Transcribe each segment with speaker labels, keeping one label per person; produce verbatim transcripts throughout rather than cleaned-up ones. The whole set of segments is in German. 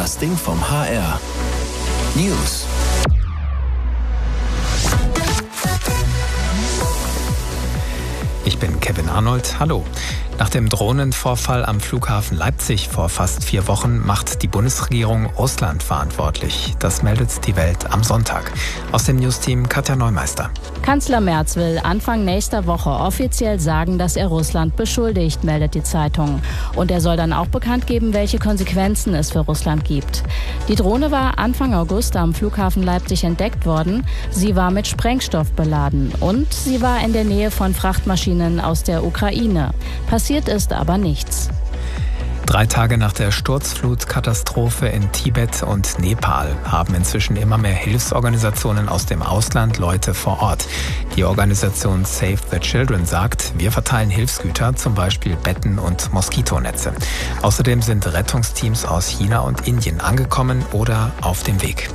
Speaker 1: Das Ding vom H R. News.
Speaker 2: Ich bin Kevin Arnold. Hallo. Nach dem Drohnenvorfall am Flughafen Leipzig vor fast vier Wochen macht die Bundesregierung Russland verantwortlich. Das meldet die Welt am Sonntag. Aus dem Newsteam Katja Neumeister.
Speaker 3: Kanzler Merz will Anfang nächster Woche offiziell sagen, dass er Russland beschuldigt, meldet die Zeitung. Und er soll dann auch bekannt geben, welche Konsequenzen es für Russland gibt. Die Drohne war Anfang August am Flughafen Leipzig entdeckt worden. Sie war mit Sprengstoff beladen und sie war in der Nähe von Frachtmaschinen aus der Ukraine. Passiert ist aber nichts.
Speaker 2: Drei Tage nach der Sturzflutkatastrophe in Tibet und Nepal haben inzwischen immer mehr Hilfsorganisationen aus dem Ausland Leute vor Ort. Die Organisation Save the Children sagt, wir verteilen Hilfsgüter, zum Beispiel Betten und Moskitonetze. Außerdem sind Rettungsteams aus China und Indien angekommen oder auf dem Weg.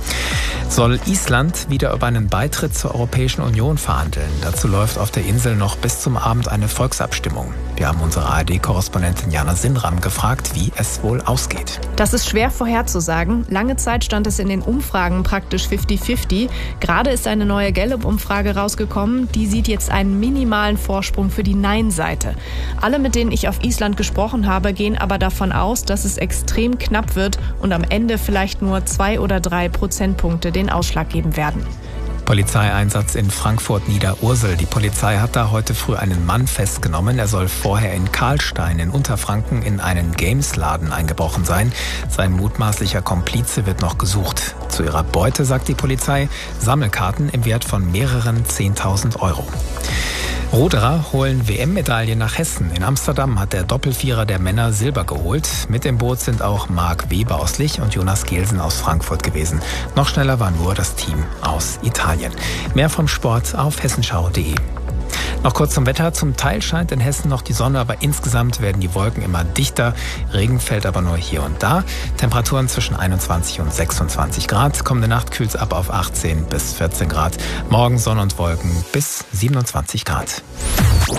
Speaker 2: Soll Island wieder über einen Beitritt zur Europäischen Union verhandeln? Dazu läuft auf der Insel noch bis zum Abend eine Volksabstimmung. Wir haben unsere A R D-Korrespondentin Jana Sinram gefragt, wie es wohl ausgeht.
Speaker 4: Das ist schwer vorherzusagen. Lange Zeit stand es in den Umfragen praktisch fifty fifty. Gerade ist eine neue Gallup-Umfrage rausgekommen. Die sieht jetzt einen minimalen Vorsprung für die Nein-Seite. Alle, mit denen ich auf Island gesprochen habe, gehen aber davon aus, dass es extrem knapp wird und am Ende vielleicht nur zwei oder drei Prozentpunkte den Ausschlag geben werden.
Speaker 2: Polizeieinsatz in Frankfurt-Niederursel. Die Polizei hat da heute früh einen Mann festgenommen. Er soll vorher in Karlstein in Unterfranken in einen Gamesladen eingebrochen sein. Sein mutmaßlicher Komplize wird noch gesucht. Zu ihrer Beute sagt die Polizei Sammelkarten im Wert von mehreren zehntausend Euro. Ruderer holen W M-Medaille nach Hessen. In Amsterdam hat der Doppelvierer der Männer Silber geholt. Mit im Boot sind auch Marc Weber aus Lich und Jonas Gelsen aus Frankfurt gewesen. Noch schneller war nur das Team aus Italien. Mehr vom Sport auf hessenschau punkt de. Noch kurz zum Wetter. Zum Teil scheint in Hessen noch die Sonne, aber insgesamt werden die Wolken immer dichter. Regen fällt aber nur hier und da. Temperaturen zwischen einundzwanzig und sechsundzwanzig Grad. Kommende Nacht kühlt es ab auf achtzehn bis vierzehn Grad. Morgen Sonne und Wolken bis siebenundzwanzig Grad.